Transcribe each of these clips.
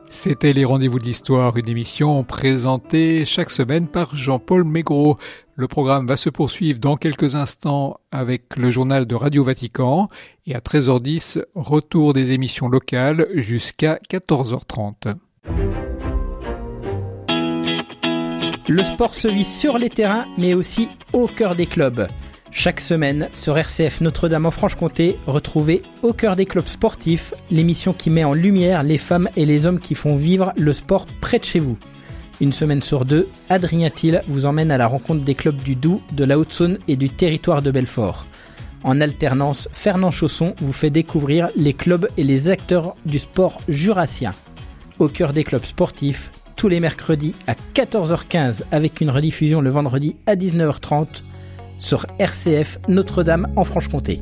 C'était les Rendez-vous de l'Histoire, une émission présentée chaque semaine par Jean-Paul Maigret. Le programme va se poursuivre dans quelques instants avec le journal de Radio Vatican et à 13h10, retour des émissions locales jusqu'à 14h30. Le sport se vit sur les terrains, mais aussi au cœur des clubs. Chaque semaine, sur RCF Notre-Dame en Franche-Comté, retrouvez Au cœur des clubs sportifs, l'émission qui met en lumière les femmes et les hommes qui font vivre le sport près de chez vous. Une semaine sur deux, Adrien Thiel vous emmène à la rencontre des clubs du Doubs, de la Haute-Saône et du territoire de Belfort. En alternance, Fernand Chausson vous fait découvrir les clubs et les acteurs du sport jurassien. Au cœur des clubs sportifs, tous les mercredis à 14h15 avec une rediffusion le vendredi à 19h30 sur RCF Notre-Dame en Franche-Comté.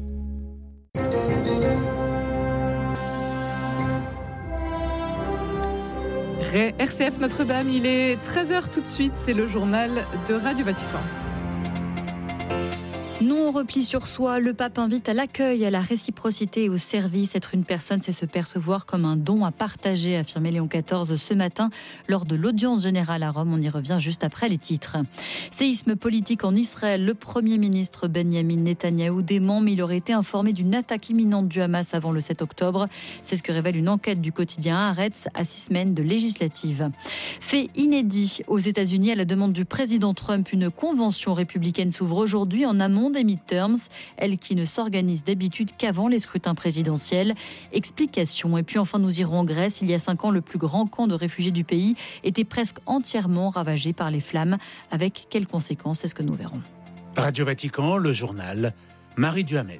RCF Notre-Dame, il est 13h tout de suite, c'est le journal de Radio Vatican. Non au repli sur soi, le pape invite à l'accueil, à la réciprocité et au service. Être une personne, c'est se percevoir comme un don à partager, a affirmé Léon XIV ce matin lors de l'audience générale à Rome. On y revient juste après les titres. Séisme politique en Israël. Le Premier ministre Benjamin Netanyahou dément, mais il aurait été informé d'une attaque imminente du Hamas avant le 7 octobre. C'est ce que révèle une enquête du quotidien Haaretz à 6 semaines de législative. Fait inédit aux États-Unis, à la demande du président Trump, une convention républicaine s'ouvre aujourd'hui en amont des midterms, elle qui ne s'organise d'habitude qu'avant les scrutins présidentiels. Explication. Et puis enfin, nous irons en Grèce. Il y a 5 ans, le plus grand camp de réfugiés du pays était presque entièrement ravagé par les flammes. Avec quelles conséquences? C'est ce que nous verrons. Radio Vatican, le journal, Marie Duhamel.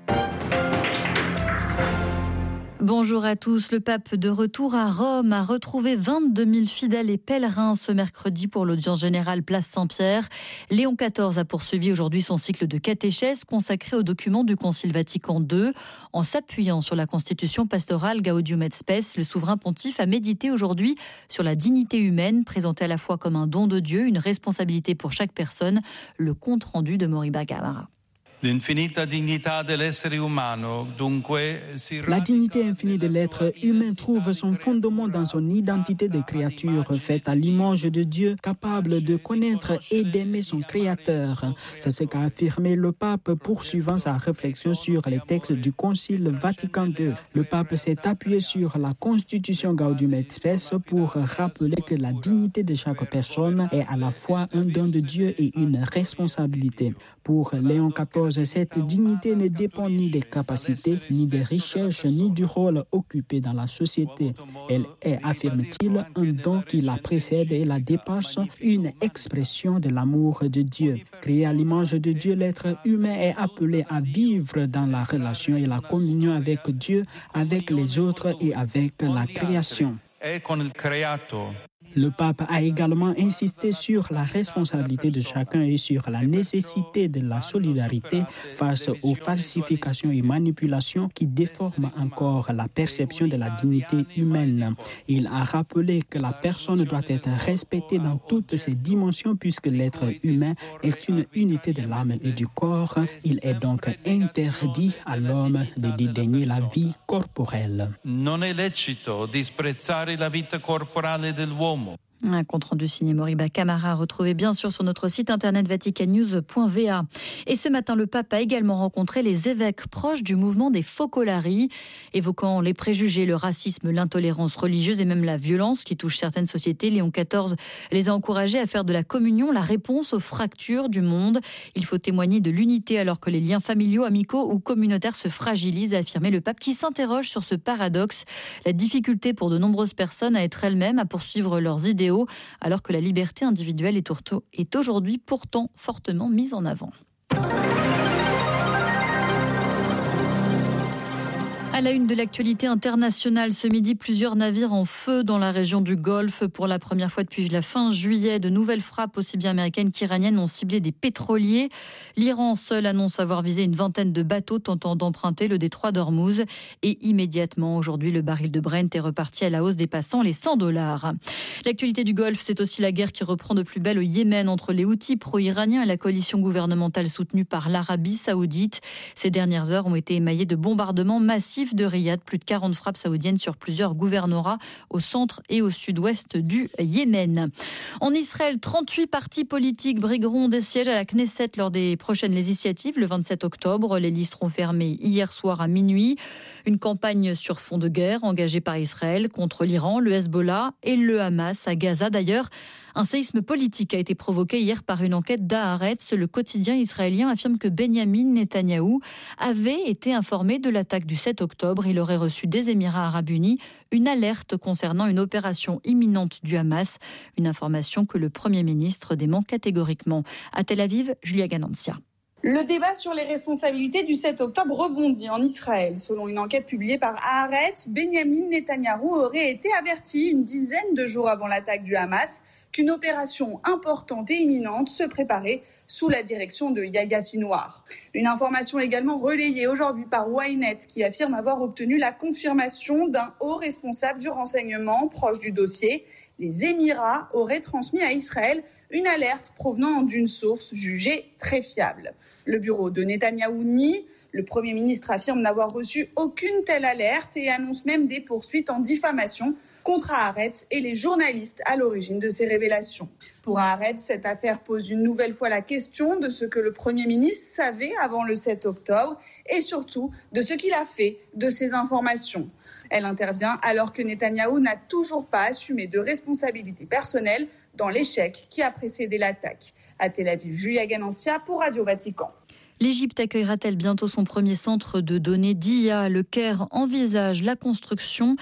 Bonjour à tous. Le pape de retour à Rome a retrouvé 22 000 fidèles et pèlerins ce mercredi pour l'audience générale place Saint-Pierre. Léon XIV a poursuivi aujourd'hui son cycle de catéchèse consacré aux documents du Concile Vatican II. En s'appuyant sur la constitution pastorale Gaudium et Spes, le souverain pontife a médité aujourd'hui sur la dignité humaine, présentée à la fois comme un don de Dieu, une responsabilité pour chaque personne. Le compte rendu de Moriba Gamara. La dignité infinie de l'être humain trouve son fondement dans son identité de créature faite à l'image de Dieu, capable de connaître et d'aimer son Créateur. C'est ce qu'a affirmé le pape poursuivant sa réflexion sur les textes du Concile Vatican II. Le pape s'est appuyé sur la constitution Gaudium et Spes pour rappeler que la dignité de chaque personne est à la fois un don de Dieu et une responsabilité. Pour Léon XIV, cette dignité ne dépend ni des capacités, ni des richesses, ni du rôle occupé dans la société. Elle est, affirme-t-il, un don qui la précède et la dépasse, une expression de l'amour de Dieu. Créé à l'image de Dieu, l'être humain est appelé à vivre dans la relation et la communion avec Dieu, avec les autres et avec la création. Le pape a également insisté sur la responsabilité de chacun et sur la nécessité de la solidarité face aux falsifications et manipulations qui déforment encore la perception de la dignité humaine. Il a rappelé que la personne doit être respectée dans toutes ses dimensions puisque l'être humain est une unité de l'âme et du corps. Il est donc interdit à l'homme de dédaigner la vie corporelle. Non è lecito disprezzare la vita corporale dell'uomo. Un compte-rendu signé Moriba Camara, retrouvé bien sûr sur notre site internet vaticannews.va. Et ce matin, le pape a également rencontré les évêques proches du mouvement des Focolari, évoquant les préjugés, le racisme, l'intolérance religieuse et même la violence qui touche certaines sociétés. Léon XIV les a encouragés à faire de la communion la réponse aux fractures du monde. Il faut témoigner de l'unité alors que les liens familiaux, amicaux ou communautaires se fragilisent, a affirmé le pape qui s'interroge sur ce paradoxe. La difficulté pour de nombreuses personnes à être elles-mêmes, à poursuivre leurs idéaux, alors que la liberté individuelle est aujourd'hui pourtant fortement mise en avant. À la une de l'actualité internationale, ce midi, plusieurs navires en feu dans la région du Golfe. Pour la première fois depuis la fin juillet, de nouvelles frappes aussi bien américaines qu'iraniennes ont ciblé des pétroliers. L'Iran seul annonce avoir visé une vingtaine de bateaux tentant d'emprunter le détroit d'Ormuz. Et immédiatement, aujourd'hui, le baril de Brent est reparti à la hausse dépassant les $100. L'actualité du Golfe, c'est aussi la guerre qui reprend de plus belle au Yémen entre les Houthis pro-iraniens et la coalition gouvernementale soutenue par l'Arabie saoudite. Ces dernières heures ont été émaillées de bombardements massifs actif de Riyad. Plus de 40 frappes saoudiennes sur plusieurs gouvernorats au centre et au sud-ouest du Yémen. En Israël, 38 partis politiques brigueront des sièges à la Knesset lors des prochaines législatives le 27 octobre. Les listes seront fermées hier soir à minuit. Une campagne sur fond de guerre engagée par Israël contre l'Iran, le Hezbollah et le Hamas à Gaza. D'ailleurs, un séisme politique a été provoqué hier par une enquête d'Haaretz. Le quotidien israélien affirme que Benyamin Netanyahou avait été informé de l'attaque du 7 octobre. Il aurait reçu des Émirats arabes unis une alerte concernant une opération imminente du Hamas. Une information que le Premier ministre dément catégoriquement. À Tel Aviv, Julia Ganancia. Le débat sur les responsabilités du 7 octobre rebondit en Israël. Selon une enquête publiée par Haaretz, Benyamin Netanyahou aurait été averti une dizaine de jours avant l'attaque du Hamas qu'une opération importante et imminente se préparait sous la direction de Yahya Sinwar. Une information également relayée aujourd'hui par Ynet qui affirme avoir obtenu la confirmation d'un haut responsable du renseignement proche du dossier. Les Émirats auraient transmis à Israël une alerte provenant d'une source jugée très fiable. Le bureau de Netanyahou nie. Le Premier ministre affirme n'avoir reçu aucune telle alerte et annonce même des poursuites en diffamation contre Haaretz et les journalistes à l'origine de ces révélations. Pour Haaretz, cette affaire pose une nouvelle fois la question de ce que le Premier ministre savait avant le 7 octobre et surtout de ce qu'il a fait de ces informations. Elle intervient alors que Netanyahou n'a toujours pas assumé de responsabilité personnelle dans l'échec qui a précédé l'attaque. À Tel Aviv, Julia Ganancia pour Radio Vatican. L'Égypte accueillera-t-elle bientôt son premier centre de données d'IA? Le Caire envisage la construction,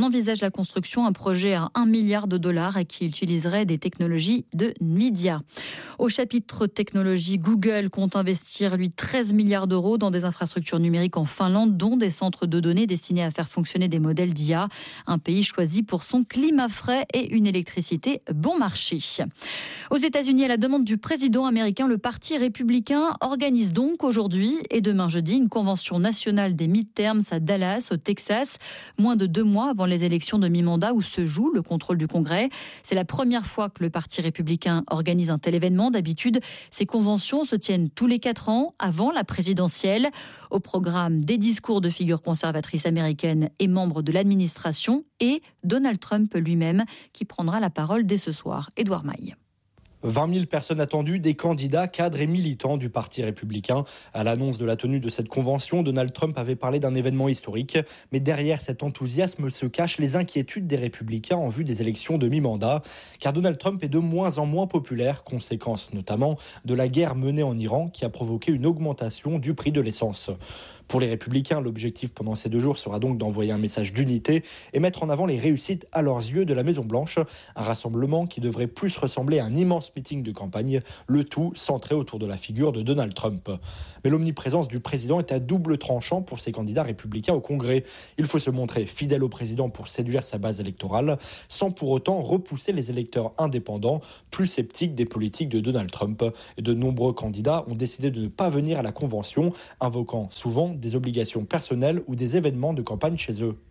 un projet à $1 milliard et qui utiliserait des technologies de Nvidia. Au chapitre technologie, Google compte investir, 13 milliards d'euros dans des infrastructures numériques en Finlande, dont des centres de données destinés à faire fonctionner des modèles d'IA. Un pays choisi pour son climat frais et une électricité bon marché. Aux États-Unis, à la demande du président américain, le Parti républicain organise donc aujourd'hui et demain jeudi une convention nationale des midterms à Dallas, au Texas, moins de 2 mois avant les élections de mi-mandat où se joue le contrôle du Congrès. C'est la première fois que le Parti républicain organise un tel événement. D'habitude, ces conventions se tiennent tous les 4 ans avant la présidentielle. Au programme, des discours de figures conservatrices américaines et membres de l'administration et Donald Trump lui-même qui prendra la parole dès ce soir. Édouard Maille. 20 000 personnes attendues, des candidats, cadres et militants du Parti républicain. À l'annonce de la tenue de cette convention, Donald Trump avait parlé d'un événement historique. Mais derrière cet enthousiasme se cachent les inquiétudes des républicains en vue des élections de mi-mandat. Car Donald Trump est de moins en moins populaire, conséquence notamment de la guerre menée en Iran qui a provoqué une augmentation du prix de l'essence. Pour les républicains, l'objectif pendant ces 2 jours sera donc d'envoyer un message d'unité et mettre en avant les réussites à leurs yeux de la Maison-Blanche. Un rassemblement qui devrait plus ressembler à un immense meeting de campagne, le tout centré autour de la figure de Donald Trump. Mais l'omniprésence du président est à double tranchant pour ces candidats républicains au Congrès. Il faut se montrer fidèle au président pour séduire sa base électorale, sans pour autant repousser les électeurs indépendants, plus sceptiques des politiques de Donald Trump. Et de nombreux candidats ont décidé de ne pas venir à la convention, invoquant souvent des obligations personnelles ou des événements de campagne chez eux.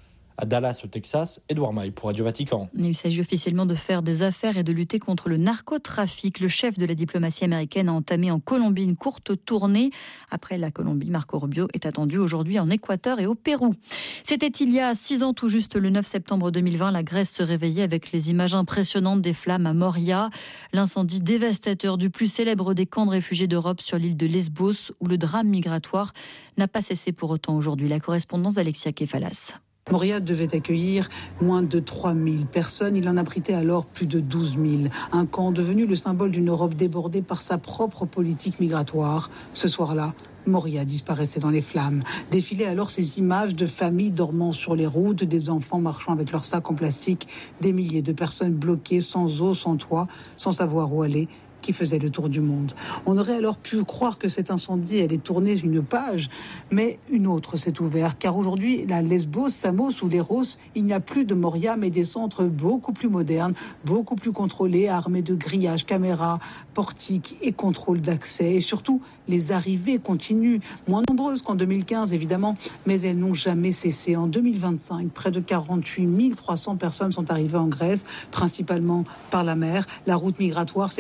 À Dallas, au Texas, Édouard Maille pour Radio Vatican. Il s'agit officiellement de faire des affaires et de lutter contre le narcotrafic. Le chef de la diplomatie américaine a entamé en Colombie une courte tournée. Après la Colombie, Marco Rubio est attendu aujourd'hui en Équateur et au Pérou. C'était il y a 6 ans tout juste, le 9 septembre 2020. La Grèce se réveillait avec les images impressionnantes des flammes à Moria. L'incendie dévastateur du plus célèbre des camps de réfugiés d'Europe sur l'île de Lesbos, où le drame migratoire n'a pas cessé pour autant aujourd'hui. La correspondance d'Alexia Kefalas. Moria devait accueillir moins de 3000 personnes. Il en abritait alors plus de 12 000. Un camp devenu le symbole d'une Europe débordée par sa propre politique migratoire. Ce soir-là, Moria disparaissait dans les flammes. Défilaient alors ces images de familles dormant sur les routes, des enfants marchant avec leurs sacs en plastique, des milliers de personnes bloquées, sans eau, sans toit, sans savoir où aller, qui faisait le tour du monde. On aurait alors pu croire que cet incendie allait tourner une page, mais une autre s'est ouverte, car aujourd'hui, la Lesbos, Samos ou Leros, il n'y a plus de Moria, mais des centres beaucoup plus modernes, beaucoup plus contrôlés, armés de grillages, caméras, portiques et contrôles d'accès. Et surtout, les arrivées continuent, moins nombreuses qu'en 2015 évidemment, mais elles n'ont jamais cessé. En 2025, près de 48 300 personnes sont arrivées en Grèce, principalement par la mer. La route migratoire s'étend en partie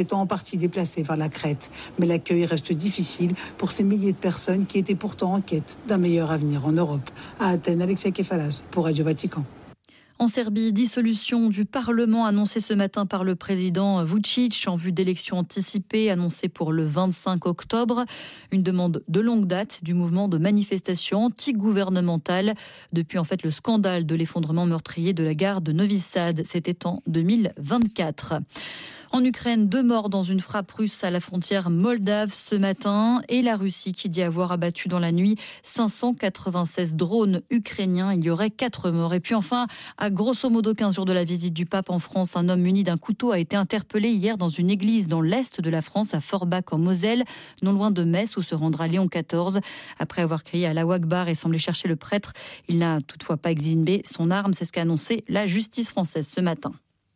partie déplacée vers la Crète. Mais l'accueil reste difficile pour ces milliers de personnes qui étaient pourtant en quête d'un meilleur avenir en Europe. À Athènes, Alexia Kefalas pour Radio Vatican. En Serbie, dissolution du Parlement annoncée ce matin par le président Vučić en vue d'élections anticipées annoncées pour le 25 octobre. Une demande de longue date du mouvement de manifestation anti-gouvernementale depuis le scandale de l'effondrement meurtrier de la gare de Novi Sad. C'était en 2024. En Ukraine, 2 morts dans une frappe russe à la frontière moldave ce matin et la Russie qui dit avoir abattu dans la nuit 596 drones ukrainiens. Il y aurait 4 morts. Et puis enfin, à grosso modo 15 jours de la visite du pape en France, un homme muni d'un couteau a été interpellé hier dans une église dans l'est de la France, à Forbach en Moselle, non loin de Metz où se rendra Léon XIV. Après avoir crié à Allahu Akbar et semblé chercher le prêtre, il n'a toutefois pas exhibé son arme. C'est ce qu'a annoncé la justice française ce matin.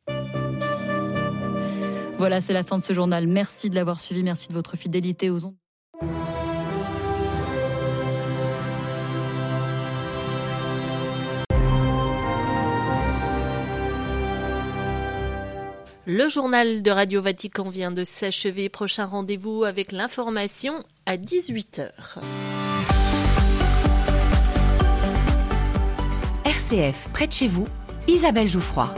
Voilà, c'est la fin de ce journal. Merci de l'avoir suivi. Merci de votre fidélité aux ondes. Le journal de Radio Vatican vient de s'achever. Prochain rendez-vous avec l'information à 18h. RCF, près de chez vous, Isabelle Jouffroy.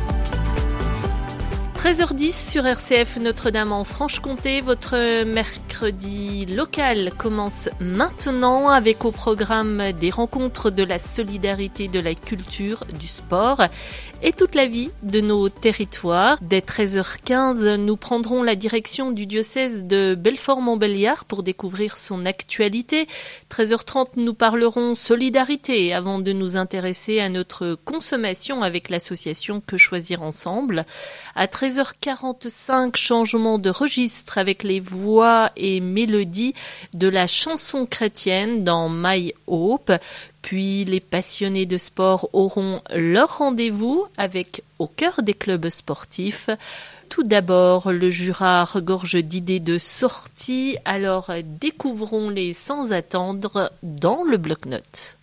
13h10 sur RCF Notre-Dame en Franche-Comté. Votre mercredi local commence maintenant avec au programme des rencontres de la solidarité, de la culture, du sport et toute la vie de nos territoires. Dès 13h15, nous prendrons la direction du diocèse de Belfort-Montbéliard pour découvrir son actualité. 13h30, nous parlerons solidarité avant de nous intéresser à notre consommation avec l'association Que Choisir Ensemble. À 13h45, changement de registre avec les voix et mélodies de la chanson chrétienne dans My Hope. Puis les passionnés de sport auront leur rendez-vous avec Au cœur des clubs sportifs. Tout d'abord, le Jura regorge d'idées de sortie, alors découvrons-les sans attendre dans le bloc-notes.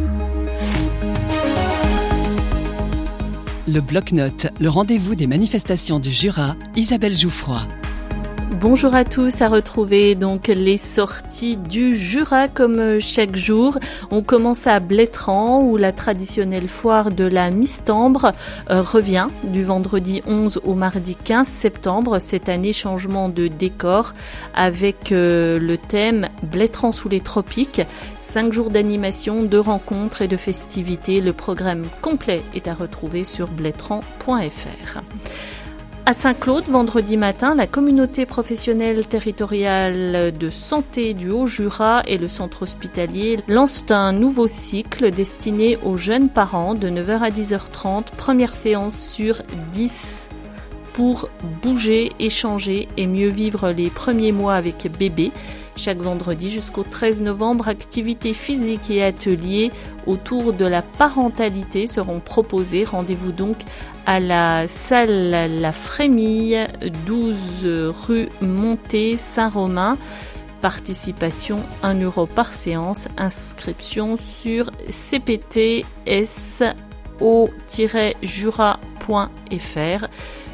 Le bloc-notes, le rendez-vous des manifestations du Jura, Isabelle Jouffroy. Bonjour à tous, à retrouver donc les sorties du Jura comme chaque jour. On commence à Blétrand où la traditionnelle foire de la Mistambre revient du vendredi 11 au mardi 15 septembre. Cette année, changement de décor avec le thème Blétrand sous les tropiques. 5 jours d'animation, de rencontres et de festivités. Le programme complet est à retrouver sur blétrand.fr. À Saint-Claude, vendredi matin, la communauté professionnelle territoriale de santé du Haut-Jura et le centre hospitalier lancent un nouveau cycle destiné aux jeunes parents de 9h à 10h30. Première séance sur 10 pour bouger, échanger et mieux vivre les premiers mois avec bébé. Chaque vendredi jusqu'au 13 novembre, activités physiques et ateliers autour de la parentalité seront proposés. Rendez-vous donc à la salle La Frémille, 12 rue Montée, Saint-Romain. Participation 1 € par séance. Inscription sur cptso-jura.fr.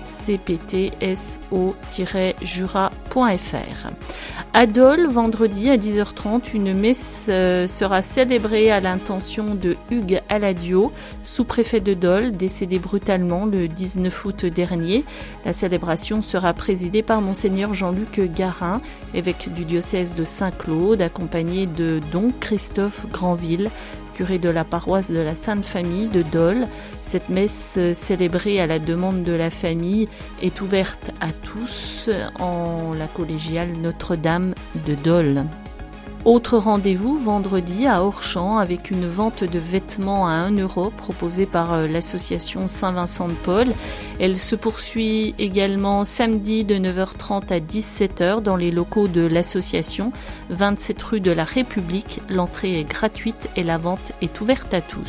cptso-jura.fr. À Dole, vendredi à 10h30, une messe sera célébrée à l'intention de Hugues Aladio, sous-préfet de Dole, décédé brutalement le 19 août dernier. La célébration sera présidée par Monseigneur Jean-Luc Garin, évêque du diocèse de Saint-Claude, accompagné de Don Christophe Granville, curé de la paroisse de la Sainte Famille de Dole. Cette messe célébrée à la demande de la famille est ouverte à tous en la collégiale Notre-Dame de Dole. Autre rendez-vous vendredi à Orchamps avec une vente de vêtements à 1 € proposée par l'association Saint-Vincent de Paul. Elle se poursuit également samedi de 9h30 à 17h dans les locaux de l'association, 27 rue de la République. L'entrée est gratuite et la vente est ouverte à tous.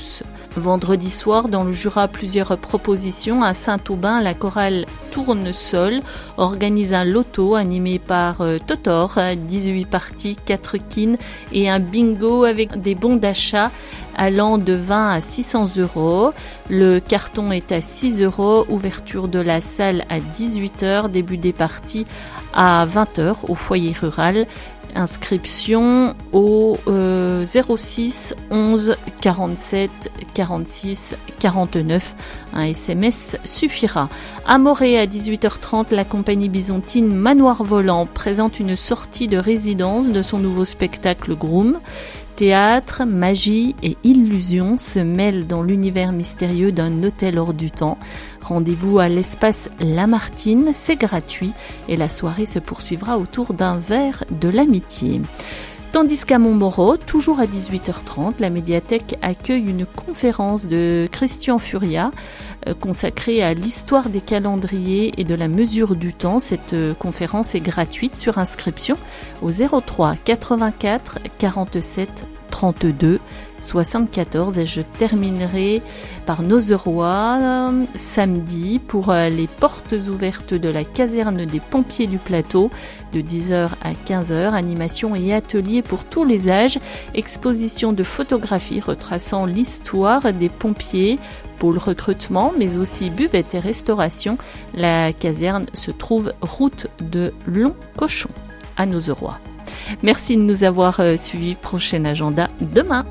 Vendredi soir, dans le Jura, plusieurs propositions. À Saint-Aubin, la chorale Tournesol organise un loto animé par Totor, 18 parties, 4 quines et un bingo avec des bons d'achat allant de 20 à 600 €. Le carton est à 6 €, ouverture de la salle à 18 h, début des parties à 20 h au foyer rural. Inscription au 06 11 47 46 49. Un SMS suffira. À Morée, à 18h30, la compagnie byzantine Manoir Volant présente une sortie de résidence de son nouveau spectacle Groom. Théâtre, magie et illusion se mêlent dans l'univers mystérieux d'un hôtel hors du temps. Rendez-vous à l'espace Lamartine, c'est gratuit et la soirée se poursuivra autour d'un verre de l'amitié. Tandis qu'à Montmoreau, toujours à 18h30, la médiathèque accueille une conférence de Christian Furia consacrée à l'histoire des calendriers et de la mesure du temps. Cette conférence est gratuite sur inscription au 03 84 47 32 74. Et je terminerai par Nozeroy samedi pour les portes ouvertes de la caserne des pompiers du plateau de 10h à 15h. Animation et ateliers pour tous les âges, exposition de photographies retraçant l'histoire des pompiers, pôle recrutement, mais aussi buvette et restauration. La caserne se trouve route de Long-Cochon à Nozeroy. Merci de nous avoir suivis. Prochain agenda demain.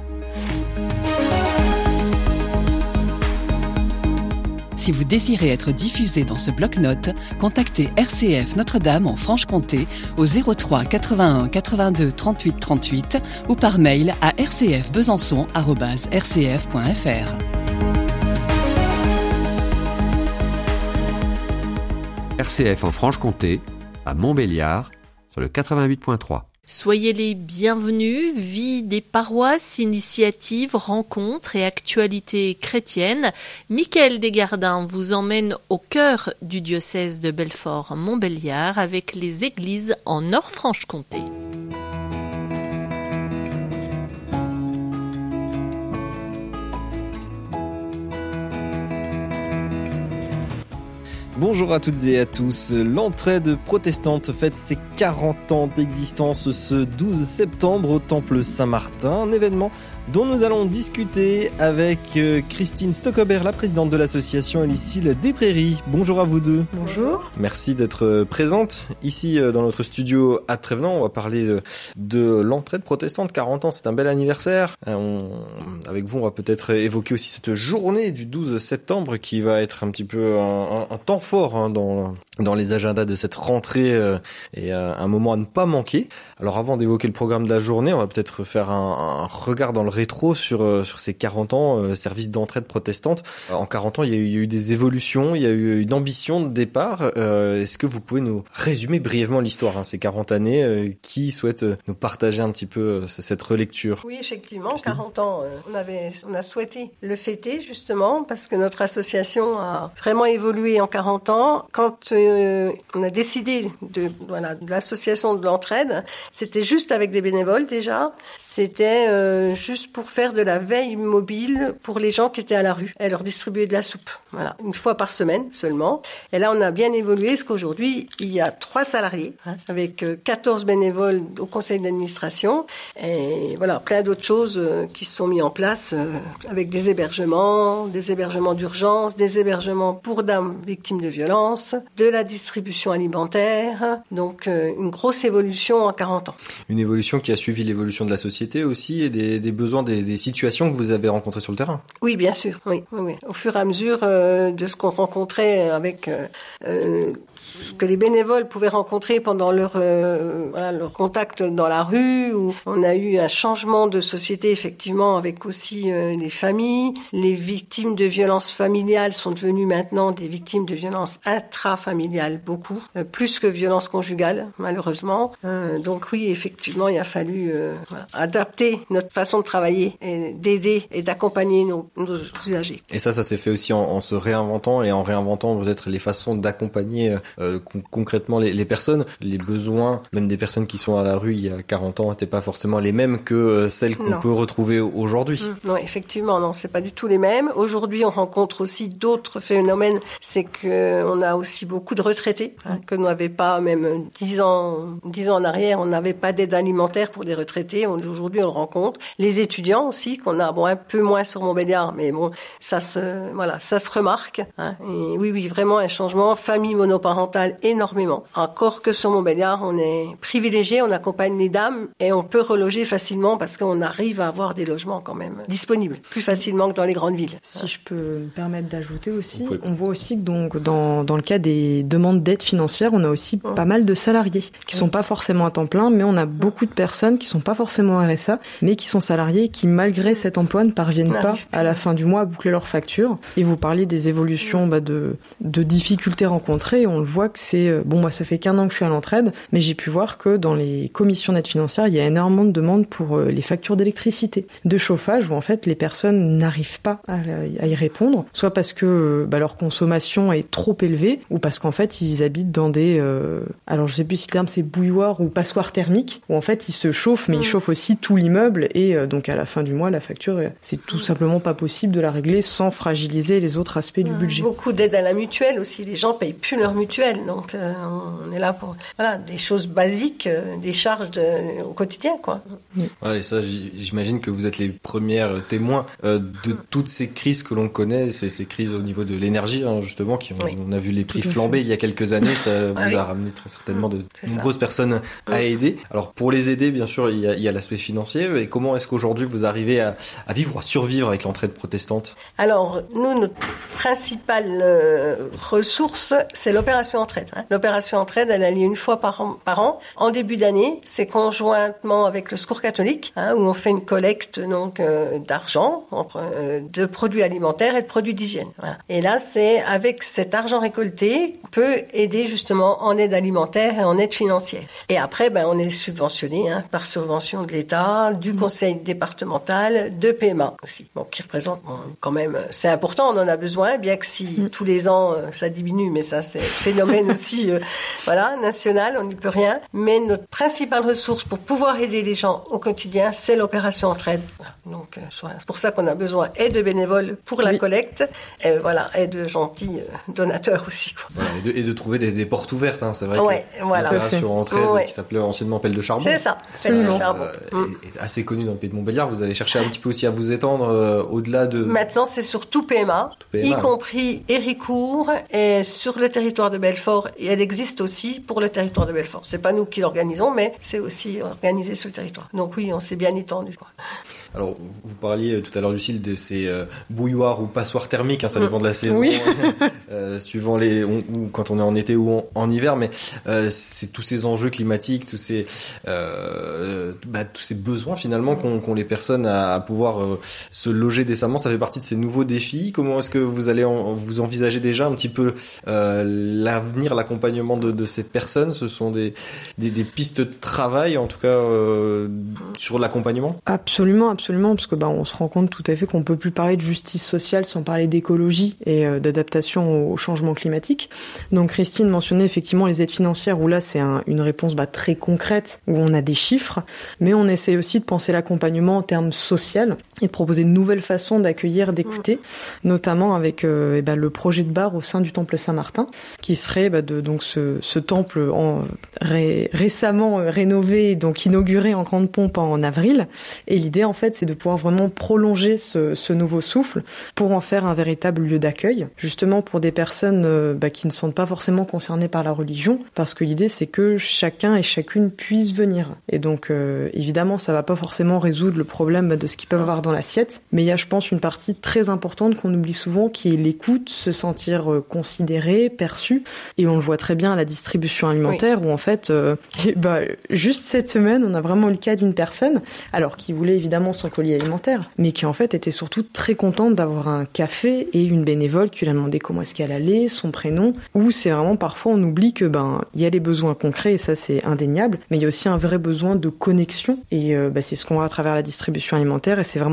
Si vous désirez être diffusé dans ce bloc-notes, contactez RCF Notre-Dame en Franche-Comté au 03 81 82 38 38 ou par mail à rcfbesançon@rcf.fr. RCF en Franche-Comté, à Montbéliard, sur le 88.3. Soyez les bienvenus. Vie des paroisses, initiatives, rencontres et actualités chrétiennes. Michael Desgardins vous emmène au cœur du diocèse de Belfort-Montbéliard avec les églises en Nord-Franche-Comté. Bonjour à toutes et à tous. L'entraide protestante fête ses 40 ans d'existence ce 12 septembre au Temple Saint-Martin, un événement dont nous allons discuter avec Christine Stockober, la présidente de l'association, et Lucille Desprairies. Bonjour à vous deux. Bonjour. Merci d'être présente ici dans notre studio à Trévenans. On va parler de l'entraide protestante, 40 ans, c'est un bel anniversaire. Avec vous, on va peut-être évoquer aussi cette journée du 12 septembre qui va être un petit peu un temps fort dans les agendas de cette rentrée et un moment à ne pas manquer. Alors avant d'évoquer le programme de la journée, on va peut-être faire un regard dans le rétro sur ces 40 ans service d'entraide protestante. En 40 ans, il y a eu des évolutions, il y a eu une ambition de départ. Est-ce que vous pouvez nous résumer brièvement l'histoire, ces 40 années qui souhaite nous partager un petit peu cette relecture? Oui, effectivement, 40 ans, on a souhaité le fêter justement parce que notre association a vraiment évolué en 40 ans. Quand on a décidé de l'association de l'entraide, c'était juste avec des bénévoles déjà. C'était juste pour faire de la veille mobile pour les gens qui étaient à la rue et leur distribuer de la soupe. Voilà, une fois par semaine seulement. Et là, on a bien évolué parce qu'aujourd'hui, il y a 3 salariés avec 14 bénévoles au conseil d'administration et voilà, plein d'autres choses qui se sont mis en place avec des hébergements d'urgence, des hébergements pour dames victimes de violences, de la distribution alimentaire. Donc, une grosse évolution en 40 ans. Une évolution qui a suivi l'évolution de la société aussi et des besoins, des situations que vous avez rencontrées sur le terrain. Oui, bien sûr. Oui. Au fur et à mesure de ce qu'on rencontrait avec ce que les bénévoles pouvaient rencontrer pendant leur contact dans la rue, où on a eu un changement de société effectivement avec aussi les familles. Les victimes de violences familiales sont devenues maintenant des victimes de violences intrafamiliales, beaucoup, plus que violences conjugales malheureusement. Donc oui, effectivement, il a fallu adapter notre façon de travailler et d'aider et d'accompagner nos usagers. Et ça s'est fait aussi en se réinventant et en réinventant peut-être les façons d'accompagner concrètement les personnes. Les besoins, même des personnes qui sont à la rue il y a 40 ans, n'étaient pas forcément les mêmes que celles qu'on peut retrouver aujourd'hui. Non, effectivement, non, c'est pas du tout les mêmes. Aujourd'hui, on rencontre aussi d'autres phénomènes. C'est que on a aussi beaucoup de retraités, que nous n'avions pas, même 10 ans en arrière, on n'avait pas d'aide alimentaire pour des retraités. Aujourd'hui, on le rencontre. Les étudiants aussi, qu'on a un peu moins sur Montbéliard, mais bon, ça se remarque. Et oui, vraiment un changement. Famille monoparentale, énormément. Encore que sur Montbéliard, on est privilégié, on accompagne les dames et on peut reloger facilement parce qu'on arrive à avoir des logements quand même disponibles, plus facilement que dans les grandes villes. Si je peux me permettre d'ajouter aussi, on voit aussi que donc dans le cas des demandes d'aide financière, on a aussi pas mal de salariés qui sont pas forcément à temps plein, mais on a beaucoup de personnes qui sont pas forcément RSA, mais qui sont salariés qui, malgré cet emploi, ne parviennent pas à la fin du mois à boucler leurs factures. Et vous parliez des évolutions de difficultés rencontrées, et on le voit que c'est... moi ça fait qu'1 an que je suis à l'entraide, mais j'ai pu voir que dans les commissions d'aide financière, il y a énormément de demandes pour les factures d'électricité, de chauffage, où en fait les personnes n'arrivent pas à y répondre, soit parce que leur consommation est trop élevée, ou parce qu'en fait ils habitent dans des... alors je sais plus si le terme c'est bouilloire ou passoire thermique, où en fait ils se chauffent, mais ils chauffent aussi tout l'immeuble, et donc à la fin du mois, la facture, c'est tout simplement pas possible de la régler sans fragiliser les autres aspects du budget. Beaucoup d'aide à la mutuelle aussi, les gens payent plus leur mutuelle, donc on est là pour des choses basiques, des charges au quotidien, quoi. Ouais, et ça, j'imagine que vous êtes les premières témoins de toutes ces crises que l'on connaît, ces crises au niveau de l'énergie, justement, on a vu les prix flamber il y a quelques années, ça vous a ramené très certainement de nombreuses personnes à aider. Alors pour les aider, bien sûr, il y a l'aspect financier, et comment est-ce qu'aujourd'hui vous arrivez à vivre, à survivre avec l'entraide protestante? Alors, nous, notre principale ressource, c'est l'opération entraide. L'opération entraide, elle a lieu une fois par an. En début d'année, c'est conjointement avec le Secours catholique, où on fait une collecte d'argent, de produits alimentaires et de produits d'hygiène. Voilà. Et là, c'est avec cet argent récolté qu'on peut aider justement en aide alimentaire et en aide financière. Et après, on est subventionné par subvention de l'État, du conseil départemental, de PMA aussi, qui représente quand même, c'est important, on en a besoin, bien que si tous les ans ça diminue, mais ça c'est un phénomène aussi national, on n'y peut rien. Mais notre principale ressource pour pouvoir aider les gens au quotidien, c'est l'opération entraide. Donc c'est pour ça qu'on a besoin et de bénévoles pour la collecte, et de gentils donateurs aussi. Et de trouver des portes ouvertes, c'est vrai que l'opération entraide qui s'appelait anciennement Pelle de Charbon. C'est ça, Pelle de Charbon. Est assez connue dans le pays de Montbéliard. Vous avez cherché un petit peu aussi à vous étendre au-delà de... Maintenant, c'est surtout PMA, y compris Héricourt, et sur le territoire de Belfort, et elle existe aussi pour le territoire de Belfort. C'est pas nous qui l'organisons, mais c'est aussi organisé sur le territoire. Donc oui, on s'est bien étendu. Alors, vous parliez tout à l'heure, Lucille, de ces bouilloires ou passoires thermiques, ça dépend de la saison, suivant ou quand on est en été ou en hiver, mais c'est tous ces enjeux climatiques, tous ces besoins finalement qu'ont les personnes à pouvoir se loger décemment. Ça fait partie de ces nouveaux défis. Comment est-ce que vous allez vous envisagez déjà un petit peu l'avenir, l'accompagnement de ces personnes? Ce sont des pistes de travail, en tout cas sur l'accompagnement? Absolument, parce que on se rend compte tout à fait qu'on peut plus parler de justice sociale sans parler d'écologie et d'adaptation au changement climatique. Donc Christine mentionnait effectivement les aides financières, où là c'est une réponse très concrète, où on a des chiffres, mais on essaie aussi de penser l'accompagnement en termes social et de proposer de nouvelles façons d'accueillir, d'écouter, notamment avec le projet de bar au sein du Temple Saint-Martin, qui serait donc ce temple récemment rénové, donc inauguré en grande pompe en avril. Et l'idée en fait c'est de pouvoir vraiment prolonger ce nouveau souffle pour en faire un véritable lieu d'accueil, justement pour des personnes qui ne sont pas forcément concernées par la religion, parce que l'idée c'est que chacun et chacune puisse venir. Et donc évidemment ça va pas forcément résoudre le problème de ce qu'ils peuvent avoir dans l'assiette, mais il y a je pense une partie très importante qu'on oublie souvent, qui est l'écoute, se sentir considéré, perçu, et on le voit très bien à la distribution alimentaire, où en fait juste cette semaine on a vraiment eu le cas d'une personne qui voulait évidemment son colis alimentaire, mais qui en fait était surtout très contente d'avoir un café et une bénévole qui lui a demandé comment est-ce qu'elle allait, son prénom, où c'est vraiment parfois on oublie que il y a les besoins concrets, et ça c'est indéniable, mais il y a aussi un vrai besoin de connexion, et c'est ce qu'on voit à travers la distribution alimentaire, et c'est vraiment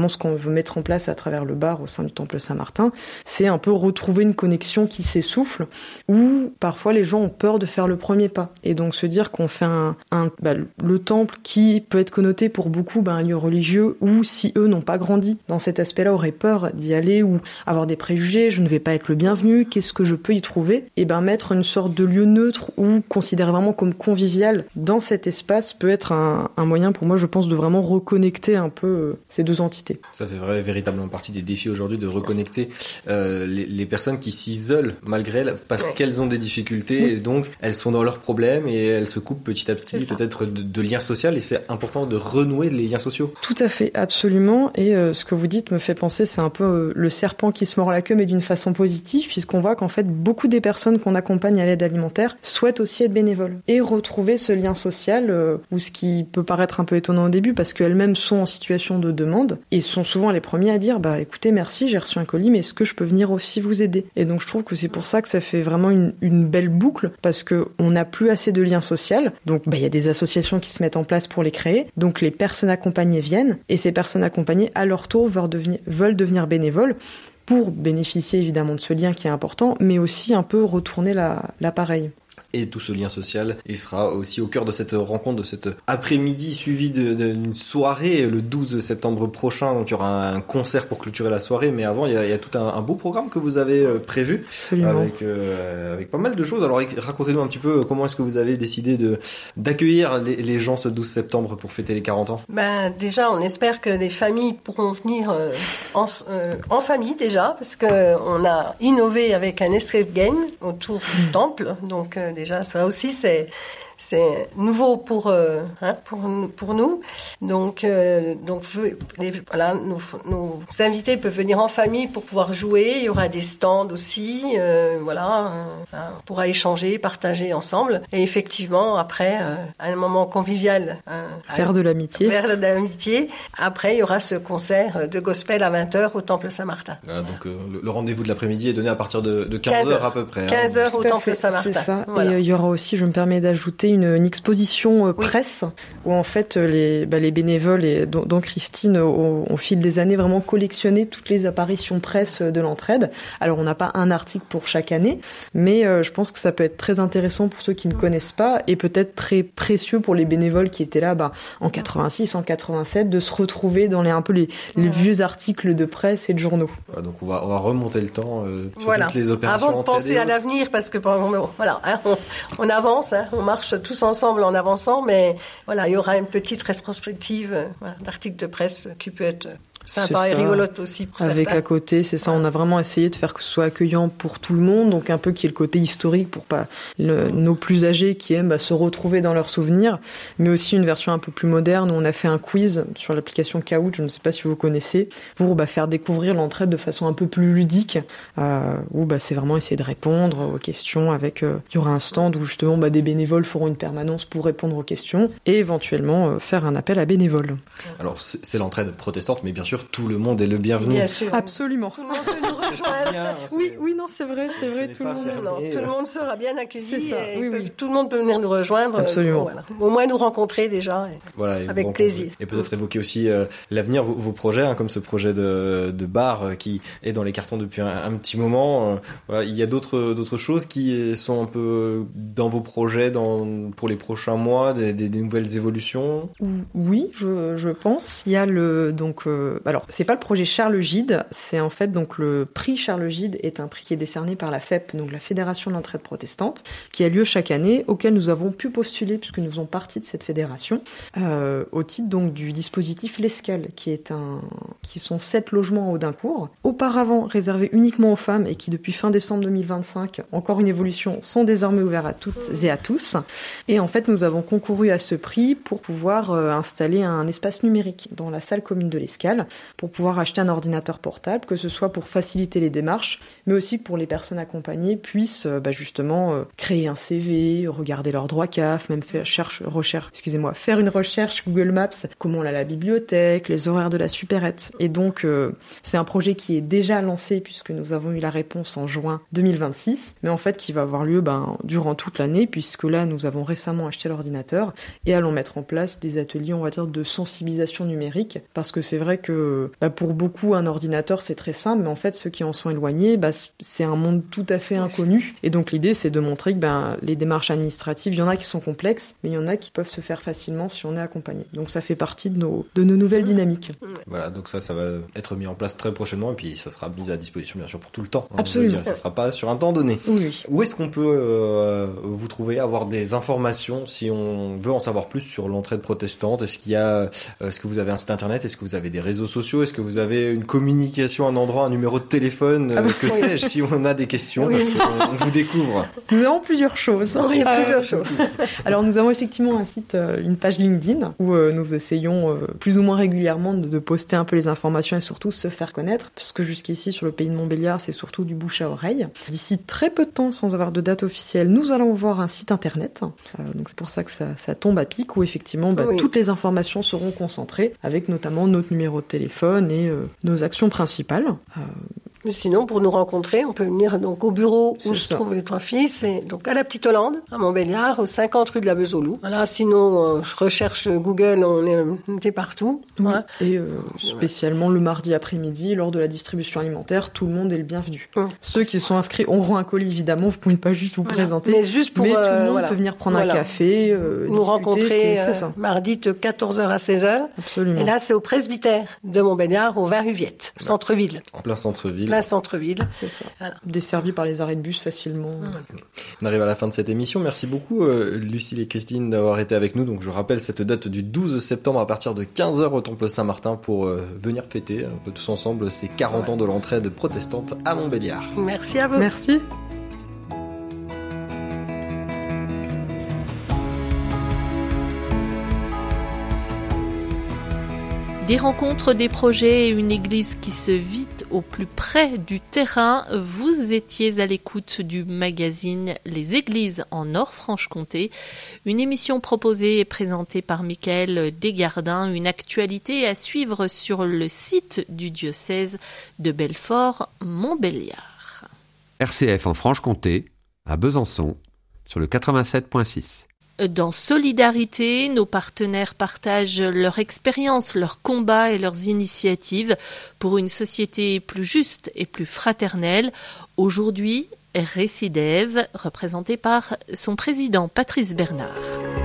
vraiment ce qu'on veut mettre en place à travers le bar au sein du Temple Saint-Martin, c'est un peu retrouver une connexion qui s'essouffle, où parfois les gens ont peur de faire le premier pas. Et donc se dire qu'on fait le temple qui peut être connoté pour beaucoup un lieu religieux, où si eux n'ont pas grandi dans cet aspect-là, auraient peur d'y aller ou avoir des préjugés, je ne vais pas être le bienvenu, qu'est-ce que je peux y trouver? Et mettre une sorte de lieu neutre ou considéré vraiment comme convivial dans cet espace peut être un moyen pour moi, je pense, de vraiment reconnecter un peu ces deux entités. Ça fait véritablement partie des défis aujourd'hui de reconnecter les personnes qui s'isolent malgré elles parce qu'elles ont des difficultés et donc elles sont dans leurs problèmes et elles se coupent petit à petit peut-être de liens sociaux et c'est important de renouer les liens sociaux. Tout à fait, absolument. Et ce que vous dites me fait penser, c'est un peu le serpent qui se mord la queue mais d'une façon positive puisqu'on voit qu'en fait beaucoup des personnes qu'on accompagne à l'aide alimentaire souhaitent aussi être bénévoles et retrouver ce lien social ou ce qui peut paraître un peu étonnant au début parce qu'elles-mêmes sont en situation de demande et sont souvent les premiers à dire écoutez merci j'ai reçu un colis mais est-ce que je peux venir aussi vous aider? Et donc je trouve que c'est pour ça que ça fait vraiment une belle boucle parce que on n'a plus assez de liens sociaux donc il y a des associations qui se mettent en place pour les créer donc les personnes accompagnées viennent et ces personnes accompagnées à leur tour veulent devenir bénévoles pour bénéficier évidemment de ce lien qui est important mais aussi un peu retourner l'appareil. Et tout ce lien social, il sera aussi au cœur de cette rencontre, de cet après-midi suivi d'une soirée le 12 septembre prochain. Donc il y aura un concert pour clôturer la soirée, mais avant il y a tout un beau programme que vous avez prévu avec pas mal de choses. Alors racontez-nous un petit peu comment est-ce que vous avez décidé d'accueillir les gens ce 12 septembre pour fêter les 40 ans. Déjà, on espère que les familles pourront venir en famille déjà, parce que on a innové avec un escape game autour du temple. Donc déjà, ça aussi, c'est nouveau pour nous. Donc nos invités peuvent venir en famille pour pouvoir jouer. Il y aura des stands aussi. On pourra échanger, partager ensemble. Et effectivement, après, un moment convivial. Faire de l'amitié. Après, il y aura ce concert de gospel à 20h au Temple Saint-Martin. Donc le rendez-vous de l'après-midi est donné à partir de 15h à peu près. 15h au Temple Saint-Martin. C'est ça. Voilà. Et il y aura aussi, je me permets d'ajouter, une exposition presse où en fait les bénévoles et dont Christine au fil des années vraiment collectionné toutes les apparitions presse de l'entraide. Alors on n'a pas un article pour chaque année, mais je pense que ça peut être très intéressant pour ceux qui ne connaissent pas et peut-être très précieux pour les bénévoles qui étaient là en 86, en 87, de se retrouver dans les vieux articles de presse et de journaux. Donc on va remonter le temps sur toutes les opérations. Avant de penser à l'avenir, parce que on avance, on marche tous ensemble en avançant, mais il y aura une petite rétrospective d'articles de presse qui peut être sympa et rigolote aussi pour avec certains. À côté, c'est ça, on a vraiment essayé de faire que ce soit accueillant pour tout le monde, donc un peu qu'il y ait le côté historique pour pas nos plus âgés qui aiment se retrouver dans leurs souvenirs, mais aussi une version un peu plus moderne où on a fait un quiz sur l'application Kahoot, je ne sais pas si vous connaissez, pour faire découvrir l'entraide de façon un peu plus ludique, où c'est vraiment essayer de répondre aux questions avec, il y aura un stand où justement des bénévoles feront une permanence pour répondre aux questions et éventuellement faire un appel à bénévoles. Alors c'est l'entraide protestante, mais bien sûr tout le monde est le bienvenu. Bien sûr. Absolument. Tout le monde peut nous rejoindre. Oui, non, c'est vrai, tout le monde sera bien accueilli. C'est ça. Tout le monde peut venir nous rejoindre. Absolument. Au moins nous rencontrer déjà. Avec plaisir. Et peut-être évoquer aussi l'avenir, vos projets, comme ce projet de bar qui est dans les cartons depuis un petit moment. Il y a d'autres choses qui sont un peu dans vos projets pour les prochains mois, des nouvelles évolutions. Oui, je pense. Il y a alors c'est pas le projet Charles Gide, c'est en fait le prix Charles Gide est un prix qui est décerné par la FEP, donc la Fédération de l'entraide protestante, qui a lieu chaque année, auquel nous avons pu postuler puisque nous faisons partie de cette fédération, au titre donc du dispositif L'Escale, qui sont 7 logements en Audincourt, auparavant réservés uniquement aux femmes et qui depuis fin décembre 2025, encore une évolution, sont désormais ouverts à toutes et à tous. Et en fait nous avons concouru à ce prix pour pouvoir installer un espace numérique dans la salle commune de l'Escale, pour pouvoir acheter un ordinateur portable, que ce soit pour faciliter faciliter les démarches, mais aussi pour les personnes accompagnées puissent justement créer un CV, regarder leurs droits CAF, même faire une recherche Google Maps, comment on a la bibliothèque, les horaires de la supérette. Et donc c'est un projet qui est déjà lancé puisque nous avons eu la réponse en juin 2026, mais en fait qui va avoir lieu durant toute l'année, puisque là nous avons récemment acheté l'ordinateur et allons mettre en place des ateliers, on va dire, de sensibilisation numérique, parce que c'est vrai que pour beaucoup un ordinateur c'est très simple, mais en fait ceux qui en sont éloignés, c'est un monde tout à fait inconnu, et donc l'idée c'est de montrer que les démarches administratives, il y en a qui sont complexes, mais il y en a qui peuvent se faire facilement si on est accompagné. Donc ça fait partie de nos nouvelles dynamiques. Voilà, donc ça va être mis en place très prochainement, et puis ça sera mis à disposition bien sûr pour tout le temps. Absolument. Ça sera pas sur un temps donné. Oui. Où est-ce qu'on peut vous trouver, avoir des informations si on veut en savoir plus sur l'entraide protestante? Est-ce que vous avez un site internet? Est-ce que vous avez des réseaux sociaux? Est-ce que vous avez une communication, un endroit, un numéro de téléphone? Que sais-je, si on a des questions, parce qu'on vous découvre. Nous avons plusieurs choses. Oui, plusieurs choses. Alors nous avons effectivement un site, une page LinkedIn où nous essayons plus ou moins régulièrement de poster un peu les informations et surtout se faire connaître, parce que jusqu'ici sur le pays de Montbéliard c'est surtout du bouche à oreille. D'ici très peu de temps, sans avoir de date officielle, nous allons voir un site internet, donc c'est pour ça que ça tombe à pic, où effectivement toutes les informations seront concentrées, avec notamment notre numéro de téléphone et nos actions principales. Sinon, pour nous rencontrer, on peut venir donc au bureau où se trouvent les trois filles. C'est donc à la Petite Hollande, à Montbéliard, au 50 rue de la Bezoulou. Voilà, sinon, je recherche Google, on est partout. Oui. Hein. Et spécialement le mardi après-midi, lors de la distribution alimentaire, tout le monde est le bienvenu. Ceux qui sont inscrits auront un colis, évidemment, vous pouvez pas juste vous présenter. Mais juste pour... tout le monde peut venir prendre un café, nous rencontrer mardi de 14h à 16h. Absolument. Et là, c'est au presbytère de Montbéliard, au 20 rue Viette, centre-ville. En plein centre-ville. Centre-ville, c'est ça. Voilà. Desservi par les arrêts de bus facilement. On arrive à la fin de cette émission. Merci beaucoup Lucille et Christine d'avoir été avec nous. Donc je rappelle cette date du 12 septembre à partir de 15h au Temple Saint-Martin pour venir fêter un peu tous ensemble ces 40 ans de l'entraide protestante à Montbéliard. Merci à vous. Merci. Des rencontres, des projets et une église qui se vit au plus près du terrain. Vous étiez à l'écoute du magazine Les Églises en Nord-Franche-Comté, une émission proposée et présentée par Michael Desgardins, une actualité à suivre sur le site du diocèse de Belfort-Montbéliard. RCF en Franche-Comté, à Besançon, sur le 87.6. Dans Solidarité, nos partenaires partagent leur expérience, leurs combats et leurs initiatives pour une société plus juste et plus fraternelle. Aujourd'hui, Récidev, représenté par son président Patrice Bernard.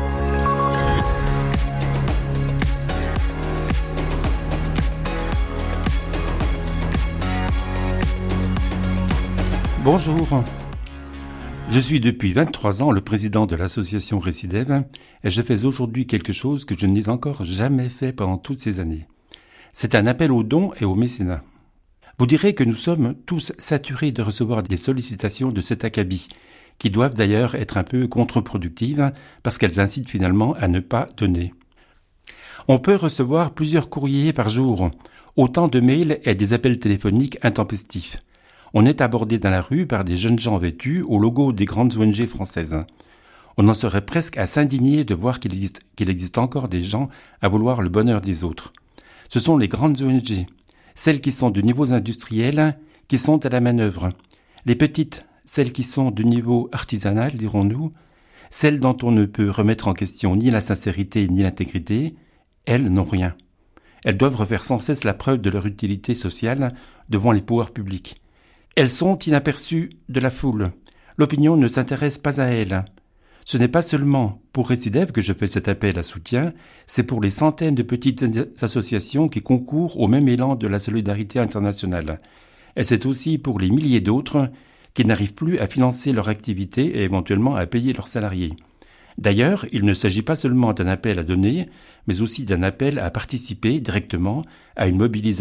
Bonjour. Je suis depuis 23 ans le président de l'association Récidev et je fais aujourd'hui quelque chose que je n'ai encore jamais fait pendant toutes ces années. C'est un appel aux dons et au mécénat. Vous direz que nous sommes tous saturés de recevoir des sollicitations de cet acabit, qui doivent d'ailleurs être un peu contre-productives parce qu'elles incitent finalement à ne pas donner. On peut recevoir plusieurs courriers par jour, autant de mails et des appels téléphoniques intempestifs. On est abordé dans la rue par des jeunes gens vêtus au logo des grandes ONG françaises. On en serait presque à s'indigner de voir qu'il existe encore des gens à vouloir le bonheur des autres. Ce sont les grandes ONG, celles qui sont de niveaux industriels, qui sont à la manœuvre. Les petites, celles qui sont de niveau artisanal, dirons-nous, celles dont on ne peut remettre en question ni la sincérité ni l'intégrité, elles n'ont rien. Elles doivent refaire sans cesse la preuve de leur utilité sociale devant les pouvoirs publics. Elles sont inaperçues de la foule. L'opinion ne s'intéresse pas à elles. Ce n'est pas seulement pour Récidev que je fais cet appel à soutien, c'est pour les centaines de petites associations qui concourent au même élan de la solidarité internationale. Et c'est aussi pour les milliers d'autres qui n'arrivent plus à financer leur activité et éventuellement à payer leurs salariés. D'ailleurs, il ne s'agit pas seulement d'un appel à donner, mais aussi d'un appel à participer directement à une mobilisation